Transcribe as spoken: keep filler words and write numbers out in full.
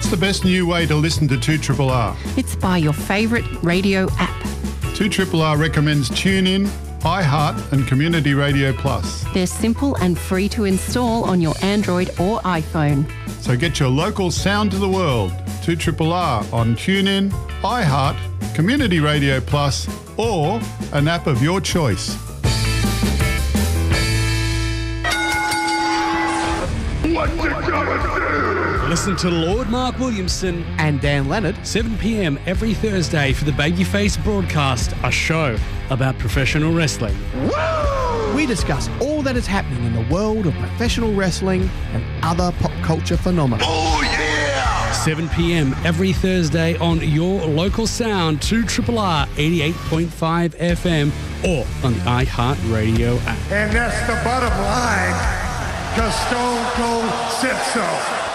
What's the best new way to listen to two R R R? It's by your favourite radio app. two R R R recommends TuneIn, iHeart and Community Radio Plus. They're simple and free to install on your Android or iPhone. So get your local sound to the world. two R R R on TuneIn, iHeart, Community Radio Plus or an app of your choice. What you gonna do? Listen to Lord Mark Williamson and Dan Leonard, seven p m every Thursday for the Babyface Broadcast, a show about professional wrestling. Woo! We discuss all that is happening in the world of professional wrestling and other pop culture phenomena. Oh, yeah! seven p m every Thursday on your local sound, two R R R eighty-eight point five F M or on the iHeartRadio app. And that's the bottom line, because Stone Cold said so.